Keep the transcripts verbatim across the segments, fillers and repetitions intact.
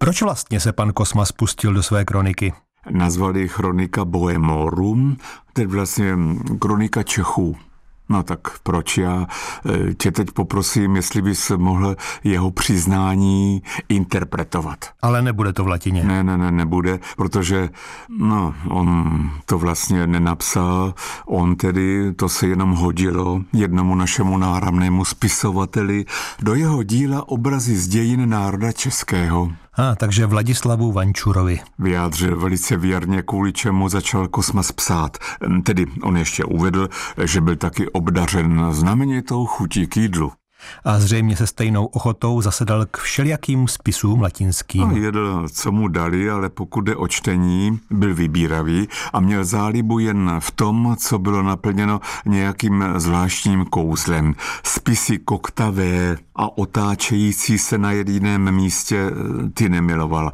Proč vlastně se pan Kosmas pustil do své kroniky? Nazvali Chronika Bohemorum, tedy vlastně kronika Čechů. No tak proč já tě teď poprosím, jestli bys mohl jeho přiznání interpretovat. Ale nebude to v latině. Ne, ne, ne, nebude, protože no, on to vlastně nenapsal, on tedy, to se jenom hodilo jednomu našemu náramnému spisovateli do jeho díla Obrazy z dějin národa českého. A, takže Vladislavu Vančurovi. Vyjádřil velice věrně, kvůli čemu začal Kosmas psát. Tedy on ještě uvedl, že byl taky obdařen znamenitou chutí k jídlu. A zřejmě se stejnou ochotou zasedal k všelijakým spisům latinským. A jedl, co mu dali, ale pokud jde o čtení, byl vybíravý a měl zálibu jen v tom, co bylo naplněno nějakým zvláštním kouzlem. Spisy koktavé a otáčející se na jediném místě ty nemiloval.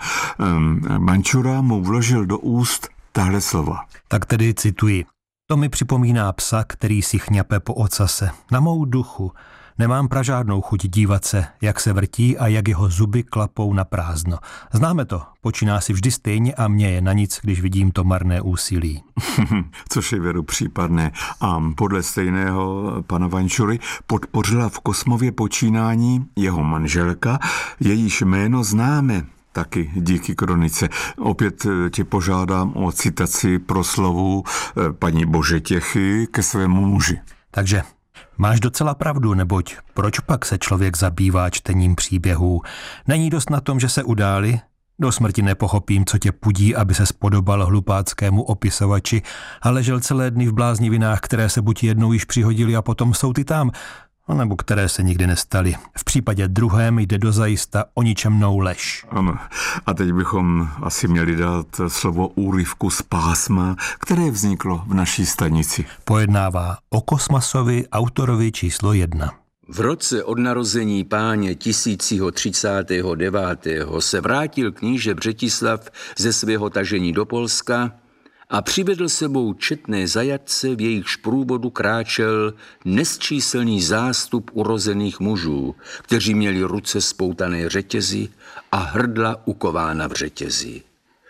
Vančura mu vložil do úst tahle slova. Tak tedy cituji. To mi připomíná psa, který si chňape po ocase. Na mou duchu. Nemám pražádnou chuť dívat se, jak se vrtí a jak jeho zuby klapou na prázdno. Známe to, počíná si vždy stejně a mně je na nic, když vidím to marné úsilí. Což je věru případné. A podle stejného pana Vančury podpořila v Kosmově počínání jeho manželka, jejíž jméno známe. Taky díky kronice. Opět tě požádám o citaci proslovu paní Božetěchy ke svému muži. Takže máš docela pravdu, neboť proč pak se člověk zabývá čtením příběhů? Není dost na tom, že se událi? Do smrti nepochopím, co tě pudí, aby se spodobal hlupáckému opisovači a ležel celé dny v bláznivinách, které se buď jednou již přihodili a potom jsou ty tam, nebo které se nikdy nestaly. V případě druhém jde dozajista o ničemnou lež. Ano. A teď bychom asi měli dát slovo úryvku z pásma, které vzniklo v naší stanici. Pojednává o Kosmasovi, autorovi číslo jedna. V roce od narození páně tisícího třicátého devátého se vrátil kníže Břetislav ze svého tažení do Polska a přivedl sebou četné zajatce, v jejichž průvodu kráčel nesčíselný zástup urozených mužů, kteří měli ruce spoutané řetězy a hrdla ukována v řetězi.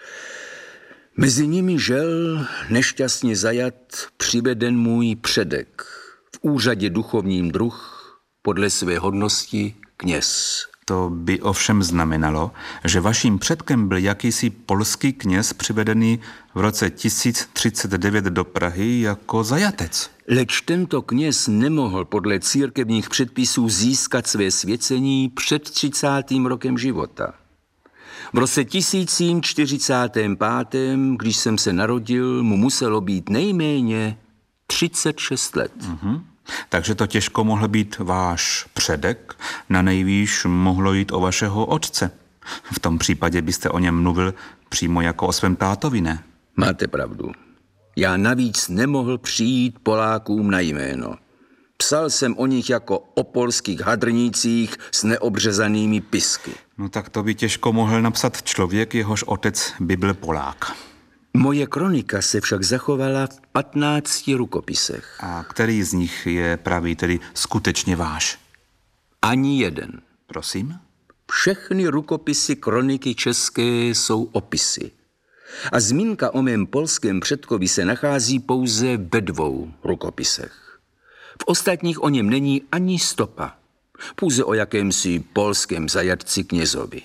Mezi nimi žel nešťastně zajat přiveden můj předek, v úřadě duchovním druh, podle své hodnosti kněz. To by ovšem znamenalo, že vaším předkem byl jakýsi polský kněz přivedený v roce tisíc třicet devět do Prahy jako zajatec. Leč tento kněz nemohl podle církevních předpisů získat své svěcení před třicátým rokem života. V roce tisíc čtyřicátém pátém, když jsem se narodil, mu muselo být nejméně třicet šest let. Mhm. Takže to těžko mohl být váš předek, na nejvýš mohlo jít o vašeho otce. V tom případě byste o něm mluvil přímo jako o svém tátovi, ne? Máte pravdu. Já navíc nemohl přijít Polákům na jméno. Psal jsem o nich jako o polských hadrnících s neobřezanými pisky. No tak to by těžko mohl napsat člověk, jehož otec by byl Polák. Moje kronika se však zachovala v patnácti rukopisech. A který z nich je pravý, tedy skutečně váš? Ani jeden. Prosím? Všechny rukopisy kroniky české jsou opisy. A zmínka o mém polském předkovi se nachází pouze ve dvou rukopisech. V ostatních o něm není ani stopa. Pouze o jakémsi polském zajatci knězovi.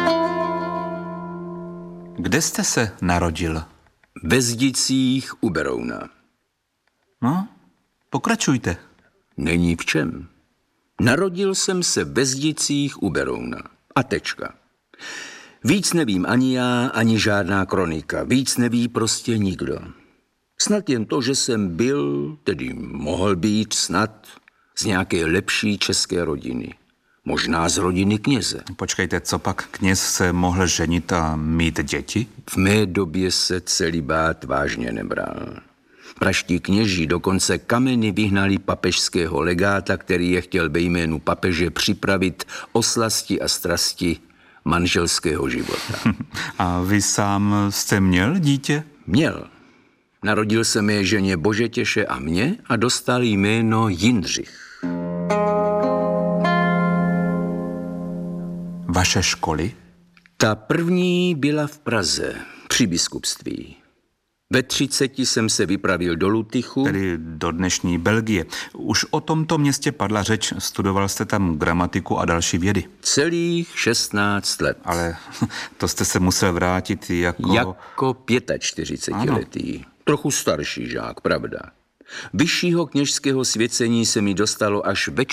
Kde jste se narodil? Ve Zdicích u Berouna. No, pokračujte. Není v čem. Narodil jsem se ve Zdicích u Berouna. A tečka. Víc nevím ani já, ani žádná kronika. Víc neví prostě nikdo. Snad jen to, že jsem byl, tedy mohl být snad, z nějaké lepší české rodiny. Možná z rodiny kněze. Počkejte, co pak kněz se mohl ženit a mít děti? V mé době se celibát vážně nebral. Praští kněží dokonce kameny vyhnali papežského legáta, který je chtěl ve jménu papeže připravit o slasti a strasti manželského života. A vy sám jste měl dítě? Měl. Narodil se mé ženě Božetěše a mně a dostal jméno Jindřich. Vaše školy? Ta první byla v Praze, při biskupství. Ve třiceti jsem se vypravil do Lutychu. Tedy do dnešní Belgie. Už o tomto městě padla řeč, studoval jste tam gramatiku a další vědy. Celých šestnáct let. Ale to jste se musel vrátit jako... Jako čtyřicetiletý. Trochu starší žák, pravda. Vyššího kněžského svěcení se mi dostalo až ve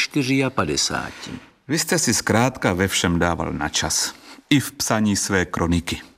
padesáti čtyřech. Vy jste si zkrátka ve všem dával na čas. I v psaní své kroniky.